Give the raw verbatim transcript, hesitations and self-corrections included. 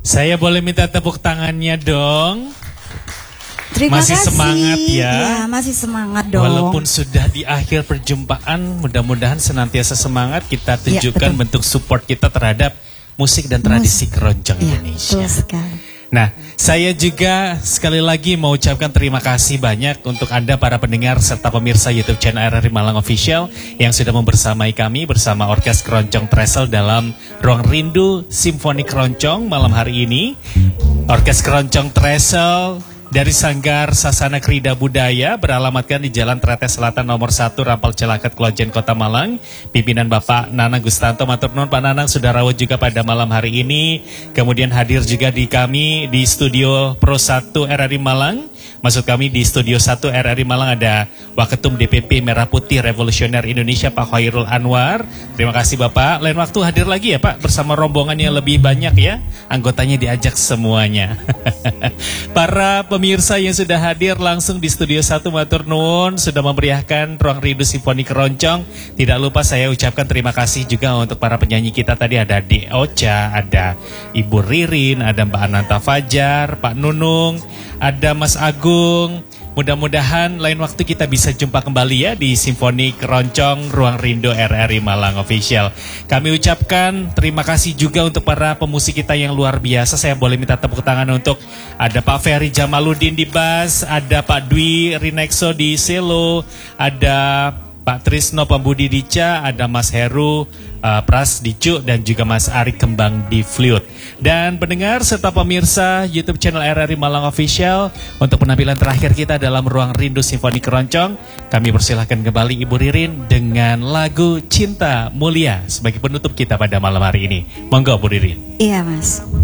Saya boleh minta tepuk tangannya dong? Terima masih kasih. semangat ya? Ya, masih semangat dong. Walaupun sudah di akhir perjumpaan, mudah-mudahan senantiasa semangat kita tunjukkan ya, bentuk support kita terhadap musik dan tradisi Mus keroncong ya, Indonesia. Betul sekali. Nah, saya juga sekali lagi mau ucapkan terima kasih banyak untuk Anda para pendengar serta pemirsa YouTube channel R R I Malang Official yang sudah membersamai kami bersama Orkes Keroncong Tresel dalam Ruang Rindu Simfoni Keroncong malam hari ini. Orkes Keroncong Tresel dari Sanggar Sasana Krida Budaya beralamatkan di Jalan Tretes Selatan nomor satu Rampal Celaket Klojen Kota Malang. Pimpinan Bapak Nanang Gustanto, matur nuwun Pak Nanang sudah rawuh juga pada malam hari ini. Kemudian hadir juga di kami di studio Pro satu R R I Malang. Maksud kami di studio satu R R I Malang ada Waketum D P P Merah Putih Revolusioner Indonesia Pak Khairul Anwar. Terima kasih Bapak. Lain waktu hadir lagi ya Pak bersama rombongan yang lebih banyak ya. Anggotanya diajak semuanya. Para pemirsa yang sudah hadir langsung di studio satu matur nuwun sudah memeriahkan Ruang Rindu Simfoni Keroncong. Tidak lupa saya ucapkan terima kasih juga untuk para penyanyi kita tadi ada D. Ocha, ada Ibu Ririn, ada Mbak Ananta Fajar, Pak Nunung, ada Mas Agung. Mudah-mudahan lain waktu kita bisa jumpa kembali ya di Simfoni Keroncong Ruang Rindu R R I Malang Official. Kami ucapkan terima kasih juga untuk para pemusik kita yang luar biasa. Saya boleh minta tepuk tangan untuk ada Pak Ferry Jamaludin di bass, ada Pak Dwi Rinexo di cello, ada Pak Trisno Pembudi di ca, ada Mas Heru uh, Pras di cuk, dan juga Mas Ari Kembang di flute. Dan pendengar serta pemirsa YouTube channel R R I Malang Official, untuk penampilan terakhir kita dalam Ruang Rindu Simfoni Keroncong, kami persilahkan kembali Ibu Ririn dengan lagu Cinta Mulia sebagai penutup kita pada malam hari ini. Monggo Bu Ririn. Iya Mas.